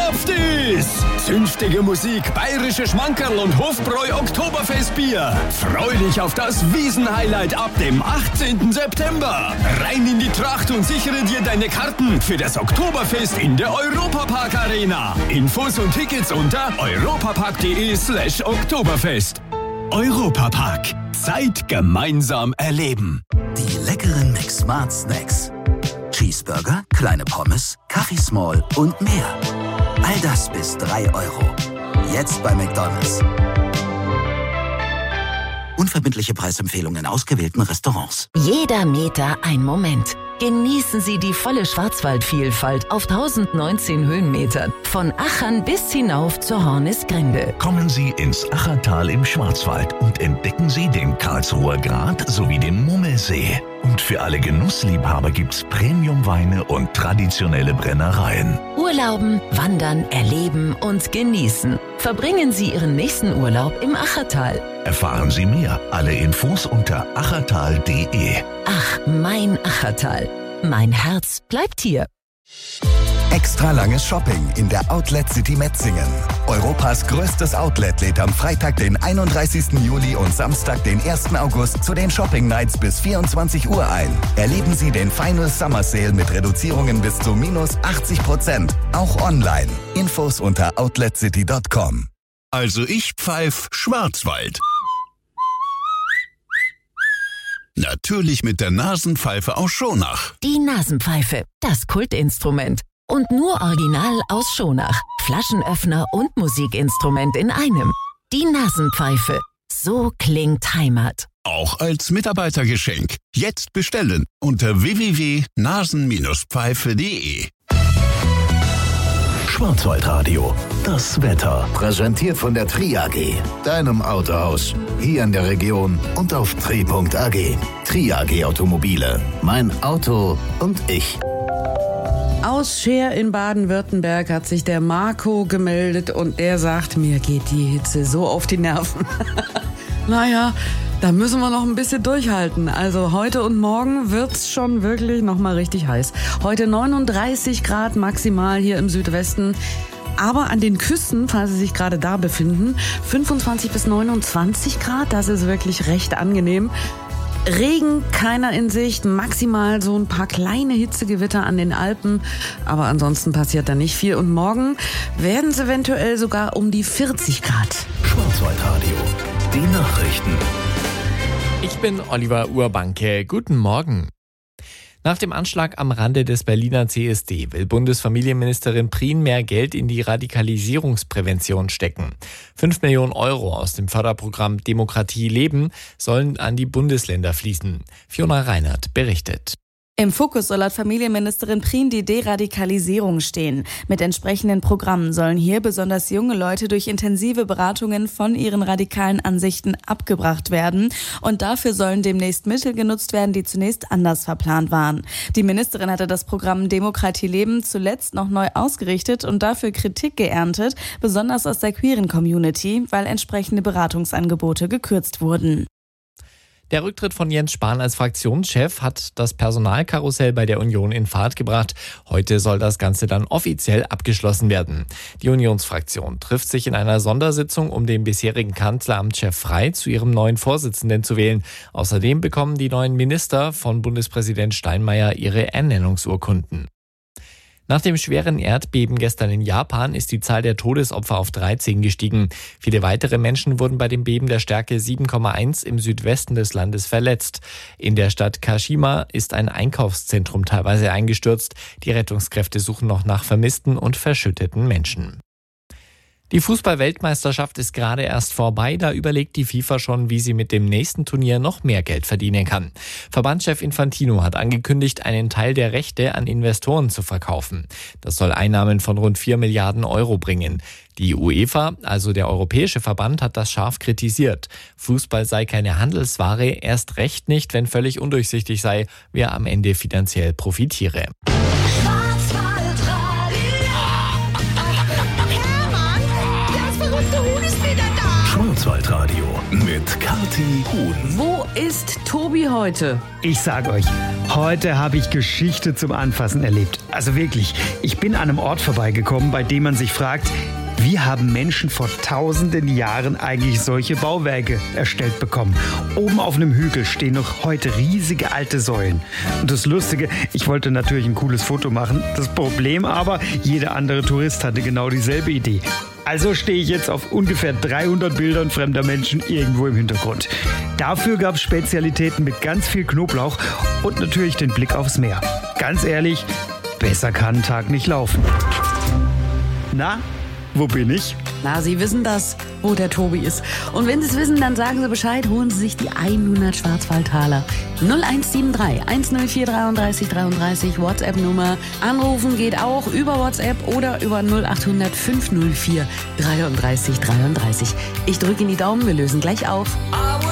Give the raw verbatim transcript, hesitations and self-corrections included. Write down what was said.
gestopft ist. Zünftige Musik, bayerische Schmankerl und Hofbräu Oktoberfestbier. Freu dich auf das Wiesenhighlight ab dem achtzehnten September. Rein in die Tracht und sichere dir deine Karten für das Oktoberfest in der Europapark Arena. Infos und Tickets unter europapark.de slash Oktoberfest. Europapark. Zeit gemeinsam erleben. Die leckeren McSmart Snacks. Cheeseburger, kleine Pommes, Kaffee Small und mehr. All das bis drei Euro. Jetzt bei McDonald's. Unverbindliche Preisempfehlungen in ausgewählten Restaurants. Jeder Meter ein Moment. Genießen Sie die volle Schwarzwaldvielfalt auf tausendneunzehn Höhenmetern. Von Achern bis hinauf zur Hornisgrinde. Kommen Sie ins Achertal im Schwarzwald und entdecken Sie den Karlsruher Grat sowie den Mummelsee. Und für alle Genussliebhaber gibt's Premiumweine und traditionelle Brennereien. Urlauben, wandern, erleben und genießen. Verbringen Sie Ihren nächsten Urlaub im Achertal. Erfahren Sie mehr. Alle Infos unter achertal punkt de. Ach, mein Achertal. Mein Herz bleibt hier. Extra langes Shopping in der Outlet City Metzingen. Europas größtes Outlet lädt am Freitag, den einunddreißigsten Juli und Samstag, den ersten August zu den Shopping Nights bis vierundzwanzig Uhr ein. Erleben Sie den Final Summer Sale mit Reduzierungen bis zu minus achtzig Prozent. Auch online. Infos unter outlet city punkt com. Also ich pfeif Schwarzwald. Natürlich mit der Nasenpfeife aus Schonach. Die Nasenpfeife, das Kultinstrument. Und nur original aus Schonach. Flaschenöffner und Musikinstrument in einem. Die Nasenpfeife. So klingt Heimat. Auch als Mitarbeitergeschenk. Jetzt bestellen unter w w w punkt nasen pfeife punkt de. Schwarzwaldradio. Das Wetter. Präsentiert von der Tri A G. Deinem Autohaus. Hier in der Region und auf tri punkt a g. Tri A G Automobile. Mein Auto und ich. Aus Scheer in Baden-Württemberg hat sich der Marco gemeldet und er sagt, mir geht die Hitze so auf die Nerven. Naja, da müssen wir noch ein bisschen durchhalten. Also heute und morgen wird's schon wirklich noch mal richtig heiß. Heute neununddreißig Grad maximal hier im Südwesten. Aber an den Küsten, falls Sie sich gerade da befinden, fünfundzwanzig bis neunundzwanzig Grad. Das ist wirklich recht angenehm. Regen, keiner in Sicht, maximal so ein paar kleine Hitzegewitter an den Alpen, aber ansonsten passiert da nicht viel. Und morgen werden es eventuell sogar um die vierzig Grad. Schwarzwaldradio, die Nachrichten. Ich bin Oliver Urbanke. Guten Morgen. Nach dem Anschlag am Rande des Berliner C S D will Bundesfamilienministerin Prien mehr Geld in die Radikalisierungsprävention stecken. Fünf Millionen Euro aus dem Förderprogramm Demokratie leben sollen an die Bundesländer fließen. Fiona Reinhardt berichtet. Im Fokus soll laut Familienministerin Prien die Deradikalisierung stehen. Mit entsprechenden Programmen sollen hier besonders junge Leute durch intensive Beratungen von ihren radikalen Ansichten abgebracht werden. Und dafür sollen demnächst Mittel genutzt werden, die zunächst anders verplant waren. Die Ministerin hatte das Programm Demokratie leben zuletzt noch neu ausgerichtet und dafür Kritik geerntet, besonders aus der queeren Community, weil entsprechende Beratungsangebote gekürzt wurden. Der Rücktritt von Jens Spahn als Fraktionschef hat das Personalkarussell bei der Union in Fahrt gebracht. Heute soll das Ganze dann offiziell abgeschlossen werden. Die Unionsfraktion trifft sich in einer Sondersitzung, um den bisherigen Kanzleramtschef Frey zu ihrem neuen Vorsitzenden zu wählen. Außerdem bekommen die neuen Minister von Bundespräsident Steinmeier ihre Ernennungsurkunden. Nach dem schweren Erdbeben gestern in Japan ist die Zahl der Todesopfer auf dreizehn gestiegen. Viele weitere Menschen wurden bei dem Beben der Stärke sieben Komma eins im Südwesten des Landes verletzt. In der Stadt Kashima ist ein Einkaufszentrum teilweise eingestürzt. Die Rettungskräfte suchen noch nach vermissten und verschütteten Menschen. Die Fußball-Weltmeisterschaft ist gerade erst vorbei, da überlegt die FIFA schon, wie sie mit dem nächsten Turnier noch mehr Geld verdienen kann. Verbandschef Infantino hat angekündigt, einen Teil der Rechte an Investoren zu verkaufen. Das soll Einnahmen von rund vier Milliarden Euro bringen. Die UEFA, also der Europäische Verband, hat das scharf kritisiert. Fußball sei keine Handelsware, erst recht nicht, wenn völlig undurchsichtig sei, wer am Ende finanziell profitiere. Schwarzwaldradio mit Kathi Huhn. Wo ist Tobi heute? Ich sag euch, heute habe ich Geschichte zum Anfassen erlebt. Also wirklich, ich bin an einem Ort vorbeigekommen, bei dem man sich fragt, wie haben Menschen vor tausenden Jahren eigentlich solche Bauwerke erstellt bekommen? Oben auf einem Hügel stehen noch heute riesige alte Säulen. Und das Lustige, ich wollte natürlich ein cooles Foto machen. Das Problem aber, jeder andere Tourist hatte genau dieselbe Idee. Also stehe ich jetzt auf ungefähr dreihundert Bildern fremder Menschen irgendwo im Hintergrund. Dafür gab es Spezialitäten mit ganz viel Knoblauch und natürlich den Blick aufs Meer. Ganz ehrlich, besser kann ein Tag nicht laufen. Na? Wo bin ich? Na, Sie wissen das, wo der Tobi ist. Und wenn Sie es wissen, dann sagen Sie Bescheid, holen Sie sich die hundert Schwarzwaldtaler. null eins sieben drei, eins null vier, dreiunddreißig dreiunddreißig, WhatsApp-Nummer. Anrufen geht auch über WhatsApp oder über null acht hundert, fünf null vier, dreiunddreißig dreiunddreißig. Ich drücke Ihnen die Daumen, wir lösen gleich auf.